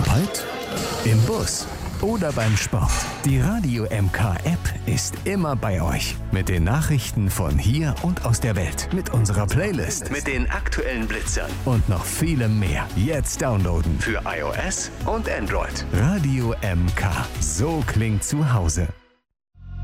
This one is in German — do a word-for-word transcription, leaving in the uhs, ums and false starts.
Arbeit, im Bus oder beim Sport. Die Radio M K App ist immer bei euch. Mit den Nachrichten von hier und aus der Welt. Mit unserer Playlist. Mit den aktuellen Blitzern. Und noch vielem mehr. Jetzt downloaden. Für iOS und Android. Radio M K. So klingt zu Hause.